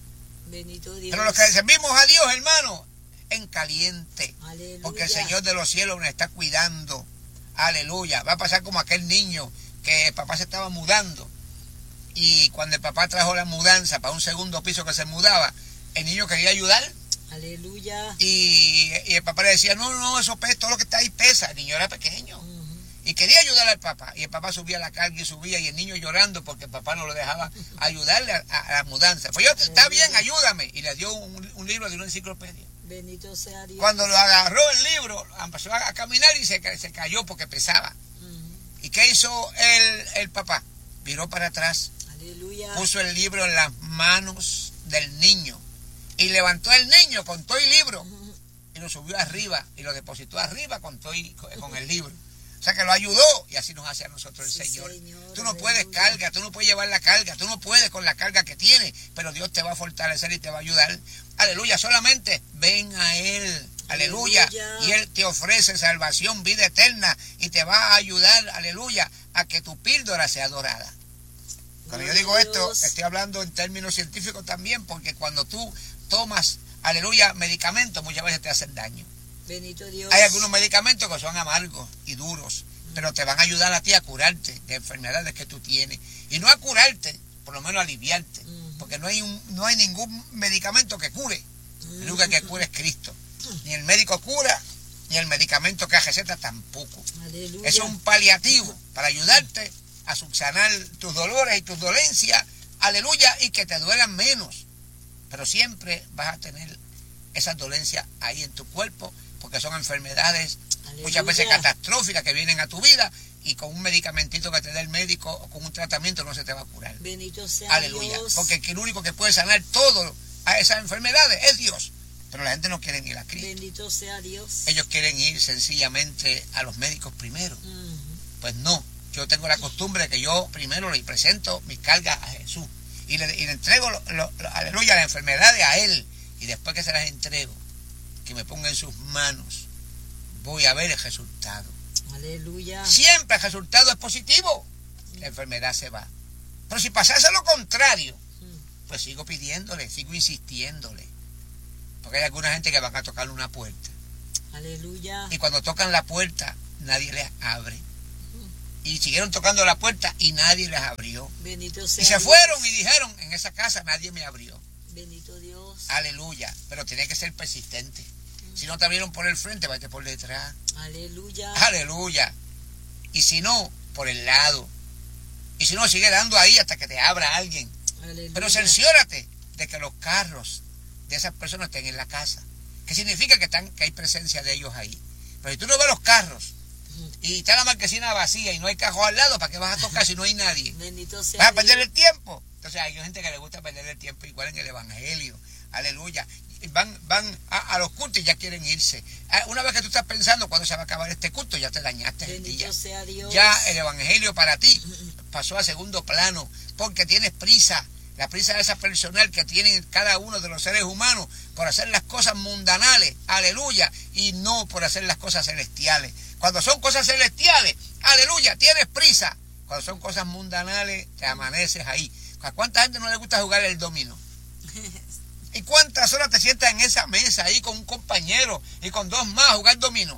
S2: Bendito Dios.
S1: Pero los que servimos a Dios, hermano, en caliente.
S2: Aleluya.
S1: Porque el Señor de los cielos nos está cuidando. Aleluya. Va a pasar como aquel niño que el papá se estaba mudando. Y cuando el papá trajo la mudanza para un segundo piso que se mudaba, el niño quería ayudar.
S2: Aleluya.
S1: Y, y el papá le decía, no, no, eso pesa, todo lo que está ahí pesa. El niño era pequeño. Uh-huh. Y quería ayudar al papá. Y el papá subía la carga y subía. Y el niño llorando porque el papá no lo dejaba ayudarle a, a, a la mudanza. Pues yo, está bien, ayúdame. Y le dio un, un libro de una enciclopedia.
S2: Bendito sea Dios.
S1: Cuando lo agarró el libro, empezó a, a caminar y se, se cayó porque pesaba. Uh-huh. ¿Y qué hizo el, el papá? Viró para atrás.
S2: Aleluya. Puso
S1: el libro en las manos del niño. Y levantó al niño con todo el libro. Uh-huh. Y lo subió arriba. Y lo depositó arriba con, todo y, con, con el libro. O sea que lo ayudó y así nos hace a nosotros el sí, Señor. Señor. Tú no puedes carga, tú no puedes llevar la carga, tú no puedes con la carga que tienes, pero Dios te va a fortalecer y te va a ayudar. Aleluya, solamente ven a Él. Aleluya. Aleluya. Y Él te ofrece salvación, vida eterna y te va a ayudar, aleluya, a que tu píldora sea dorada. Cuando yo digo esto, estoy hablando en términos científicos también, porque cuando tú tomas, aleluya, medicamentos, muchas veces te hacen daño.
S2: Bendito Dios.
S1: Hay algunos medicamentos que son amargos y duros, mm. pero te van a ayudar a ti a curarte de enfermedades que tú tienes. Y no a curarte, por lo menos a aliviarte. Mm. Porque no hay un, no hay ningún medicamento que cure. Mm. El único que cure es Cristo. Ni el médico cura, ni el medicamento que receta tampoco.
S2: Aleluya.
S1: Es un paliativo para ayudarte a subsanar tus dolores y tus dolencias. Aleluya, y que te duelan menos. Pero siempre vas a tener esas dolencias ahí en tu cuerpo, porque son enfermedades Aleluya. Muchas veces catastróficas que vienen a tu vida y con un medicamentito que te dé el médico o con un tratamiento no se te va a curar.
S2: Bendito sea
S1: Aleluya.
S2: Dios.
S1: Porque el único que puede sanar todo a esas enfermedades es Dios. Pero la gente no quiere ir a Cristo.
S2: Bendito sea Dios.
S1: Ellos quieren ir sencillamente a los médicos primero. Uh-huh. Pues no, yo tengo la costumbre de que yo primero le presento mis cargas a Jesús. Y le, y le entrego, lo, lo, lo, aleluya, las enfermedades a Él. Y después que se las entrego, que me ponga en sus manos, voy a ver el resultado.
S2: Aleluya.
S1: Siempre el resultado es positivo. La enfermedad se va. Pero si pasase lo contrario, pues sigo pidiéndole, sigo insistiéndole. Porque hay alguna gente que van a tocar una puerta.
S2: Aleluya.
S1: Y cuando tocan la puerta, nadie les abre. Y siguieron tocando la puerta y nadie les abrió.
S2: Bendito sea
S1: y se
S2: Dios.
S1: Fueron y dijeron, en esa casa nadie me abrió.
S2: Bendito Dios.
S1: Aleluya. Pero tiene que ser persistente. Mm. Si no te abrieron por el frente, vete por detrás.
S2: Aleluya.
S1: Aleluya. Y si no, por el lado. Y si no, sigue dando ahí hasta que te abra alguien.
S2: Aleluya.
S1: Pero cerciórate de que los carros de esas personas estén en la casa. ¿Qué significa? Que, están, que hay presencia de ellos ahí. Pero si tú no ves los carros y está la marquesina vacía y no hay carro al lado, ¿para qué vas a tocar si no hay nadie?
S2: Bendito sea
S1: ¿Vas a perder el tiempo? Entonces hay gente que le gusta perder el tiempo igual en el evangelio. Aleluya. Van, van a, a los cultos y ya quieren irse. Una vez que tú estás pensando cuándo se va a acabar este culto, ya te dañaste el día.
S2: Bendito sea Dios.
S1: Ya el evangelio para ti pasó a segundo plano porque tienes prisa. La prisa esa personal que tienen cada uno de los seres humanos por hacer las cosas mundanales, aleluya, y no por hacer las cosas celestiales. Cuando son cosas celestiales, aleluya, tienes prisa. Cuando son cosas mundanales, te amaneces ahí. ¿A cuánta gente no le gusta jugar el dominó? ¿Y cuántas horas te sientas en esa mesa ahí con un compañero y con dos más a jugar dominó?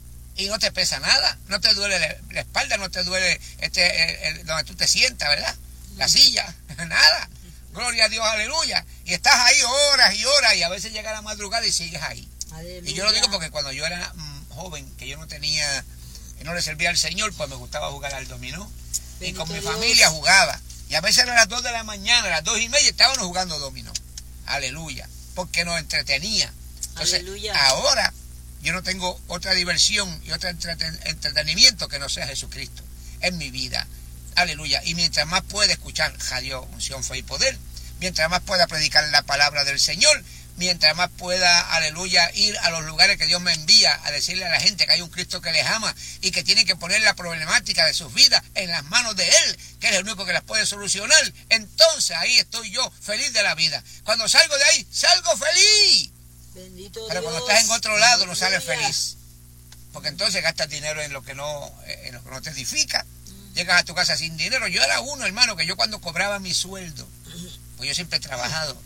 S1: Y no te pesa nada, no te duele la, la espalda, no te duele este, el, el, donde tú te sientas, ¿verdad? La silla, nada. Gloria a Dios, aleluya. Y estás ahí horas y horas y a veces llega la madrugada y sigues ahí.
S2: Aleluya.
S1: Y yo lo digo porque cuando yo era mm, joven, que yo no tenía, que no le servía al Señor, pues me gustaba jugar al dominó. Bendito y con mi Dios. Familia jugaba. Y a veces eran las dos de la mañana, las dos y media, estábamos jugando dominó. Aleluya. Porque nos entretenía. Entonces, aleluya. Ahora yo no tengo otra diversión y otro entreten- entretenimiento que no sea Jesucristo en mi vida. Aleluya. Y mientras más pueda escuchar radio, unción, fe y poder, mientras más pueda predicar la palabra del Señor, mientras más pueda, aleluya, ir a los lugares que Dios me envía a decirle a la gente que hay un Cristo que les ama y que tiene que poner la problemática de sus vidas en las manos de Él, que es el único que las puede solucionar, entonces ahí estoy yo feliz de la vida. Cuando salgo de ahí, salgo feliz.
S2: Bendito
S1: Pero
S2: Dios.
S1: cuando estás en otro lado, aleluya, no sales feliz. Porque entonces gastas dinero en lo que no, en lo que no te edifica. Llegas a tu casa sin dinero. Yo era uno, hermano, que yo cuando cobraba mi sueldo, pues yo siempre he trabajado,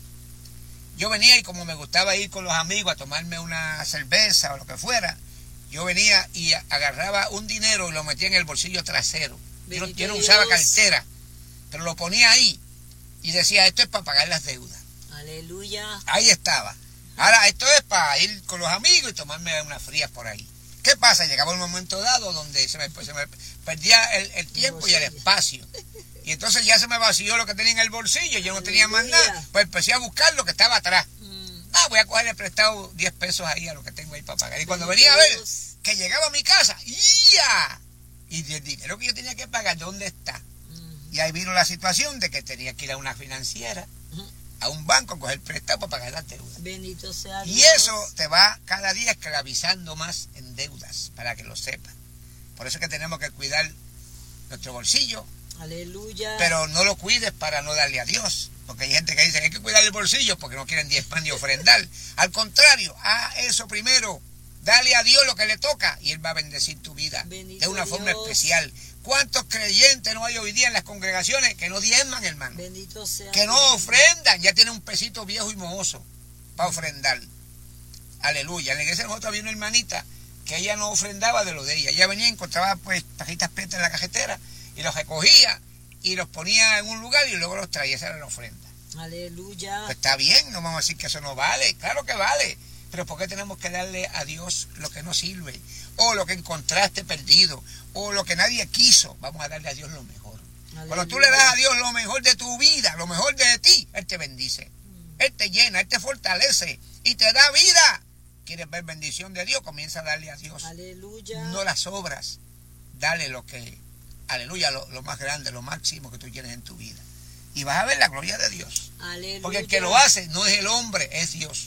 S1: yo venía y como me gustaba ir con los amigos a tomarme una cerveza o lo que fuera, yo venía y agarraba un dinero y lo metía en el bolsillo trasero. Yo no, yo no usaba cartera, pero lo ponía ahí y decía, esto es para pagar las deudas.
S2: Aleluya.
S1: Ahí estaba. Ahora, esto es para ir con los amigos y tomarme unas frías por ahí. ¿Qué pasa? Llegaba un momento dado donde se me, se me perdía el, el tiempo y el espacio. Y entonces ya se me vació lo que tenía en el bolsillo, yo no tenía más nada. Pues empecé a buscar lo que estaba atrás. Ah, voy a cogerle prestado diez pesos ahí a lo que tengo ahí para pagar. Y cuando venía a ver que llegaba a mi casa, ¡ya! Y el dinero que yo tenía que pagar, ¿dónde está? Y ahí vino la situación de que tenía que ir a una financiera, a un banco, a coger prestado para pagar las deudas.
S2: Bendito sea Dios.
S1: Y eso te va cada día esclavizando más en deudas, para que lo sepas. Por eso es que tenemos que cuidar nuestro bolsillo.
S2: Aleluya.
S1: Pero no lo cuides para no darle a Dios. Porque hay gente que dice que hay que cuidar el bolsillo porque no quieren diezmar ni ofrendar. Al contrario, haz eso primero. Dale a Dios lo que le toca y Él va a bendecir tu vida.
S2: Bendito
S1: de una
S2: Dios.
S1: forma especial. ¿Cuántos creyentes no hay hoy día en las congregaciones que no diezman, hermano?
S2: Bendito sea
S1: que no
S2: Dios.
S1: ofrendan. Ya tienen un pesito viejo y mohoso para ofrendar. Aleluya. En la iglesia de nosotros había una hermanita que ella no ofrendaba de lo de ella. Ella venía y encontraba pues pajitas prietas en la cajetera y los recogía y los ponía en un lugar y luego los traía. Esa era la ofrenda.
S2: Aleluya.
S1: Pues está bien, no vamos a decir que eso no vale. Claro que vale. Pero ¿por qué tenemos que darle a Dios lo que no sirve? O lo que encontraste perdido. O lo que nadie quiso. Vamos a darle a Dios lo mejor. Aleluya. Cuando tú le das a Dios lo mejor de tu vida, lo mejor de ti, Él te bendice. Mm. Él te llena, Él te fortalece y te da vida. ¿Quieres ver bendición de Dios? Comienza a darle a Dios.
S2: Aleluya.
S1: No las obras. Dale lo que, aleluya, lo, lo más grande, lo máximo que tú tienes en tu vida. Y vas a ver la gloria de Dios.
S2: Aleluya.
S1: Porque el que lo hace no es el hombre, es Dios.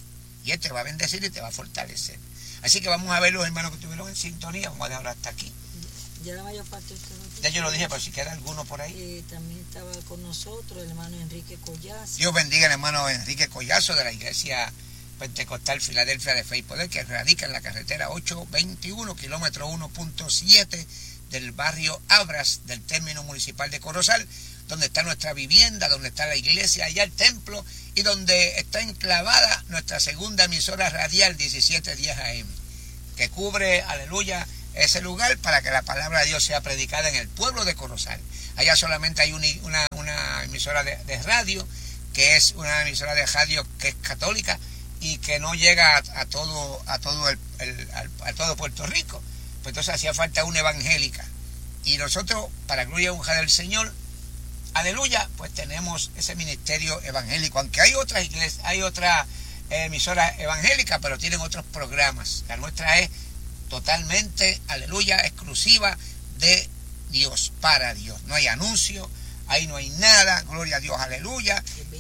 S1: Y Él te va a bendecir y te va a fortalecer. Así que vamos a ver los hermanos que estuvieron en sintonía. Vamos a dejarlo hasta aquí.
S2: Ya la mayor parte estaba aquí.
S1: Ya yo lo dije, pero si queda alguno por ahí.
S2: Eh, también estaba con nosotros el hermano Enrique Collazo.
S1: Dios bendiga al hermano Enrique Collazo de la iglesia Pentecostal Filadelfia de Fe y Poder, que radica en la carretera ochocientos veintiuno, kilómetro uno punto siete del barrio Abras del término municipal de Corozal, donde está nuestra vivienda, donde está la iglesia, allá el templo, y donde está enclavada nuestra segunda emisora radial diecisiete diez A M, que cubre, aleluya, ese lugar para que la palabra de Dios sea predicada en el pueblo de Corozal. Allá solamente hay una, una, una emisora de, de radio, que es una emisora de radio que es católica y que no llega a, a todo a todo el, el a, a todo Puerto Rico. Pues entonces hacía falta una evangélica. Y nosotros, para gloria y honra del Señor, aleluya, pues tenemos ese ministerio evangélico, aunque hay otras iglesias, hay otras eh, emisoras evangélicas, pero tienen otros programas. La nuestra es totalmente, aleluya, exclusiva de Dios, para Dios. No hay anuncio, ahí no hay nada, gloria a Dios, aleluya.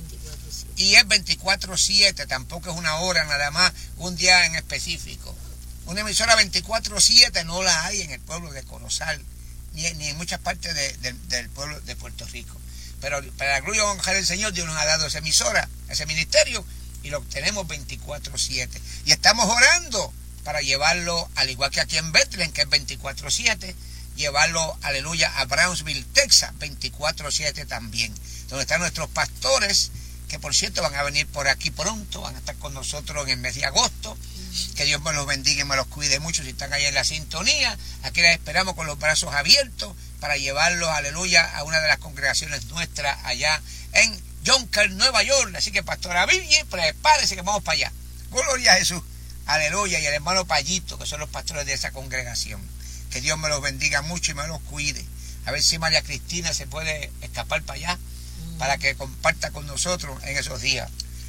S1: Y es veinticuatro siete, tampoco es una hora nada más, un día en específico. Una emisora veinticuatro siete no la hay en el pueblo de Corozal, ni, ni en muchas partes de, de, del pueblo de Puerto Rico. Pero para la gloria y honra del Señor, Dios nos ha dado esa emisora, ese ministerio, y lo tenemos veinticuatro siete. Y estamos orando para llevarlo, al igual que aquí en Bethlehem, que es veinticuatro siete, llevarlo, aleluya, a Brownsville, Texas, veinticuatro siete también, donde están nuestros pastores, que por cierto van a venir por aquí pronto, van a estar con nosotros en el mes de agosto. Que Dios me los bendiga y me los cuide mucho si están ahí en la sintonía. Aquí les esperamos con los brazos abiertos para llevarlos, aleluya, a una de las congregaciones nuestras allá en Yonkers, Nueva York. Así que pastora Vivi, prepárese que vamos para allá. Gloria a Jesús, aleluya, y el hermano Payito, que son los pastores de esa congregación. Que Dios me los bendiga mucho y me los cuide. A ver si María Cristina se puede escapar para allá, para que comparta con nosotros en esos días.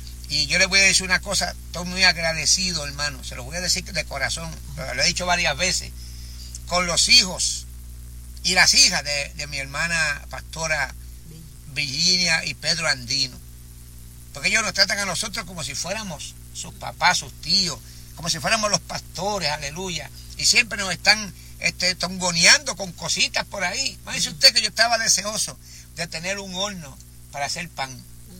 S1: Y yo les voy a decir una cosa, estoy muy agradecido, hermano, se lo voy a decir de corazón, lo he dicho varias veces, con los hijos y las hijas de, de mi hermana pastora Virginia y Pedro Andino, porque ellos nos tratan a nosotros como si fuéramos sus papás, sus tíos, como si fuéramos los pastores, aleluya, y siempre nos están este, tongoneando con cositas por ahí. Imagínese usted que yo estaba deseoso de tener un horno para hacer pan.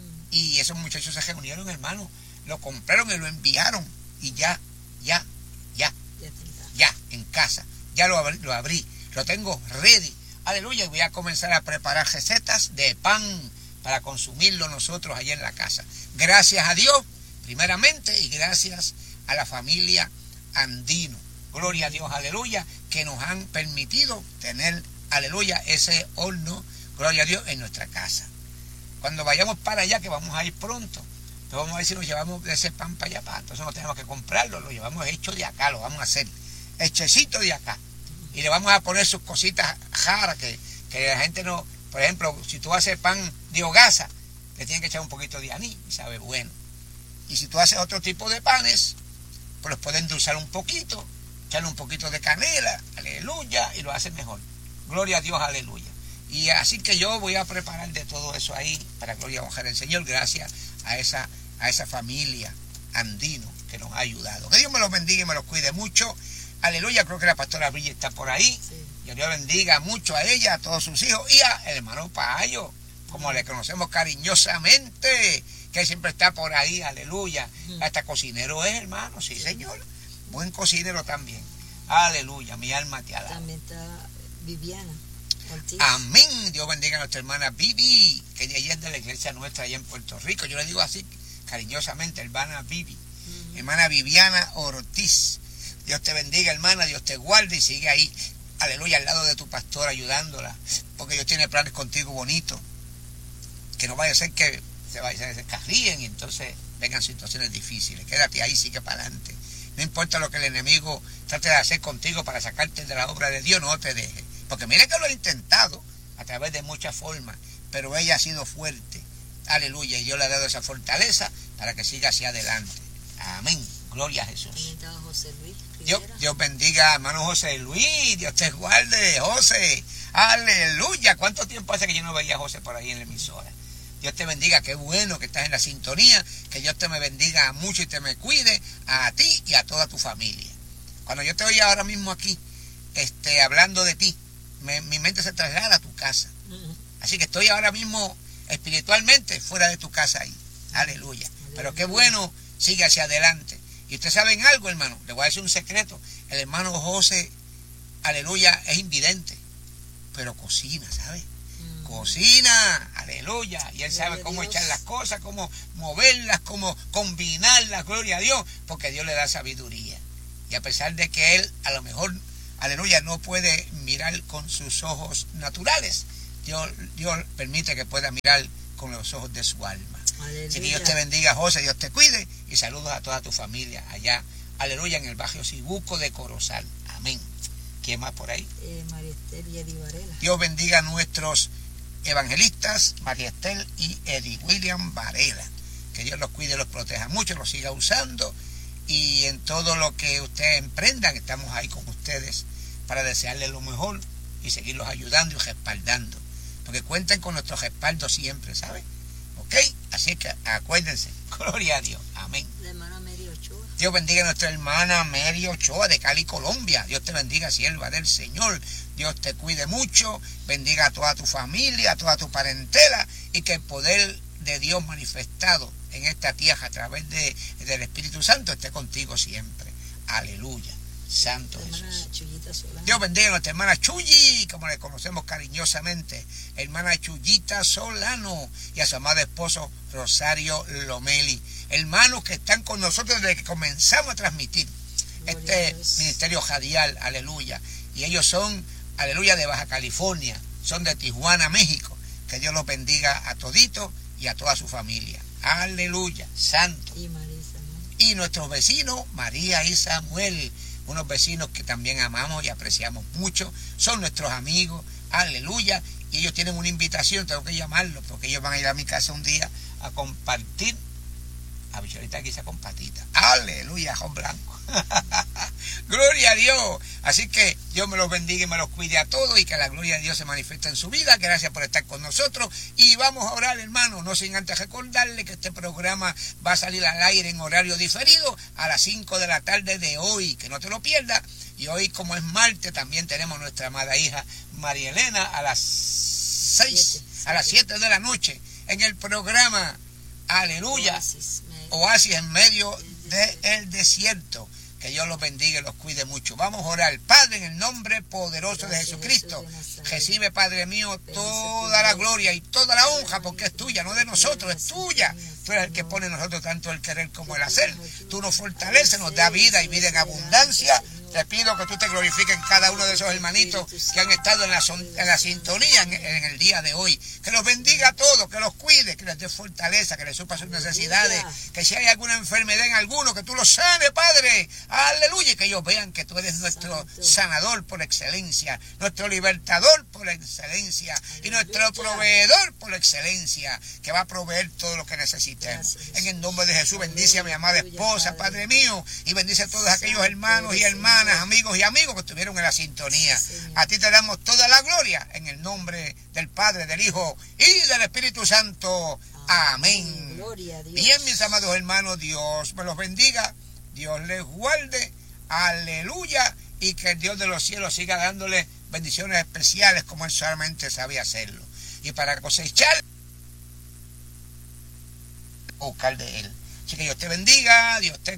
S1: Y esos muchachos se reunieron, hermano, lo compraron y lo enviaron. Y ya, ya, ya, ya, en casa. Ya lo abrí, lo abrí, lo tengo ready. Aleluya, y voy a comenzar a preparar recetas de pan para consumirlo nosotros allá en la casa. Gracias a Dios, primeramente, y gracias a la familia Andino. Gloria a Dios, aleluya, que nos han permitido tener, aleluya, ese horno, gloria a Dios, en nuestra casa. Cuando vayamos para allá, que vamos a ir pronto, pues vamos a ver si nos llevamos de ese pan para allá, para, entonces no tenemos que comprarlo, lo llevamos hecho de acá, lo vamos a hacer hechecito de acá. Y le vamos a poner sus cositas raras que, que la gente no, por ejemplo, si tú haces pan de hogaza, le tienen que echar un poquito de anís y sabe bueno. Y si tú haces otro tipo de panes, pues los pueden endulzar un poquito, echarle un poquito de canela, aleluya, y lo hacen mejor. Gloria a Dios, aleluya. Y así que yo voy a preparar de todo eso ahí para gloria y honra del Señor, gracias a esa, a esa familia Andino que nos ha ayudado. Que Dios me los bendiga y me los cuide mucho. Aleluya, creo que la pastora Brilla está por ahí. Sí. Que Dios bendiga mucho a ella, a todos sus hijos y a el hermano Payo, como le conocemos cariñosamente, que siempre está por ahí, aleluya. Sí. Hasta cocinero es, hermano, sí, sí, Señor. Buen cocinero también. Aleluya, mi alma te alaba.
S2: También está Viviana Ortiz.
S1: Amén. Dios bendiga a nuestra hermana Vivi, que ella es de la iglesia nuestra allá en Puerto Rico. Yo le digo así cariñosamente, hermana Vivi. Uh-huh. Hermana Viviana Ortiz. Dios te bendiga, hermana, Dios te guarde y sigue ahí, aleluya, al lado de tu pastor ayudándola, porque Dios tiene planes contigo bonitos, que no vaya a ser que se vaya a descarríen y entonces vengan situaciones difíciles. Quédate ahí, sigue para adelante. No importa lo que el enemigo trate de hacer contigo para sacarte de la obra de Dios, no te dejes. Porque mira que lo ha intentado a través de muchas formas, pero ella ha sido fuerte, aleluya, y Dios le ha dado esa fortaleza para que siga hacia adelante. Amén. Gloria a Jesús.
S2: José Luis,
S1: Dios, Dios bendiga, hermano José Luis, Dios te guarde, José. Aleluya. ¿Cuánto tiempo hace que yo no veía a José por ahí en la emisora? Dios te bendiga, qué bueno que estás en la sintonía, que Dios te me bendiga mucho y te me cuide a ti y a toda tu familia. Cuando yo te oí ahora mismo aquí, este, hablando de ti, me, mi mente se traslada a tu casa. Así que estoy ahora mismo espiritualmente fuera de tu casa ahí. Aleluya. Pero qué bueno, sigue hacia adelante. Y ustedes saben algo, hermano, les voy a decir un secreto. El hermano José, aleluya, es invidente, pero cocina, ¿sabes? Cocina, aleluya, y él sabe cómo echar las cosas, cómo moverlas, cómo combinarlas, gloria a Dios, porque Dios le da sabiduría. Y a pesar de que él a lo mejor, aleluya, no puede mirar con sus ojos naturales, Dios, Dios permite que pueda mirar con los ojos de su alma. Aleluya. Así que Dios te bendiga, José, Dios te cuide, y saludos a toda tu familia allá, aleluya, en el barrio Cibuco de Corozal. Amén. ¿Quién más por ahí?
S2: Eh, María Estel y Eddie Varela.
S1: Dios bendiga a nuestros evangelistas, María Estel y Eddie William Varela. Que Dios los cuide y los proteja mucho, los siga usando. Y en todo lo que ustedes emprendan, estamos ahí con ustedes para desearles lo mejor y seguirlos ayudando y respaldando. Porque cuenten con nuestro respaldo siempre, ¿saben? ¿Ok? Así que acuérdense. Gloria a Dios. Amén.
S2: La hermana Mary Ochoa.
S1: Dios bendiga a nuestra hermana Mary Ochoa de Cali, Colombia. Dios te bendiga, sierva del Señor. Dios te cuide mucho. Bendiga a toda tu familia, a toda tu parentela. Y que el poder de Dios manifestado en esta tierra a través de, del Espíritu Santo esté contigo siempre. Aleluya. Santo Jesús. Dios bendiga a nuestra hermana Chuyi, como le conocemos cariñosamente, hermana Chuyita Solano, y a su amado esposo Rosario Lomeli, hermanos que están con nosotros desde que comenzamos a transmitir Gloria este ministerio radial, aleluya, y ellos son, aleluya, de Baja California, son de Tijuana, México. Que Dios los bendiga a todito y a toda su familia. Aleluya, santo.
S2: Y, María,
S1: y nuestros vecinos, María y Samuel, unos vecinos que también amamos y apreciamos mucho, son nuestros amigos, aleluya, y ellos tienen una invitación, tengo que llamarlos, porque ellos van a ir a mi casa un día a compartir habichuelita quizá con patita, aleluya, Juan Blanco, gloria a Dios. Así que Dios me los bendiga y me los cuide a todos, y que la gloria de Dios se manifieste en su vida. Gracias por estar con nosotros, y vamos a orar, hermano, no sin antes recordarle que este programa va a salir al aire en horario diferido a las cinco de la tarde de hoy, que no te lo pierdas. Y hoy, como es martes, también tenemos nuestra amada hija María Elena a las seis, a las siete de la noche en el programa, aleluya, Oasis, Oasis en medio del desierto. Que Dios los bendiga y los cuide mucho. Vamos a orar. Padre, en el nombre poderoso de Jesucristo, recibe, Padre mío, toda la gloria y toda la honra, porque es tuya, no de nosotros, es tuya. Tú eres el que pone en nosotros tanto el querer como el hacer. Tú nos fortaleces, nos da vida y vida en abundancia. Te pido que tú te glorifiques en cada uno de esos hermanitos que han estado en la, son, en la sintonía en, en el día de hoy. Que los bendiga a todos, que los cuide, que les dé fortaleza, que les supa sus necesidades, que si hay alguna enfermedad en alguno, que tú los sanes, Padre. Aleluya, y que ellos vean que tú eres nuestro sanador por excelencia, nuestro libertador por excelencia y nuestro proveedor por excelencia, que va a proveer todo lo que necesitemos. En el nombre de Jesús, bendice a mi amada esposa, Padre mío, y bendice a todos aquellos hermanos y hermanas, amigos y amigos que estuvieron en la sintonía. A ti te damos toda la gloria en el nombre del Padre, del Hijo y del Espíritu Santo. Amén. Bien, mis amados hermanos, Dios me los bendiga, Dios les guarde, aleluya, y que el Dios de los cielos siga dándole bendiciones especiales como Él solamente sabe hacerlo. Y para cosechar, buscar de Él. Así que Dios te bendiga, Dios te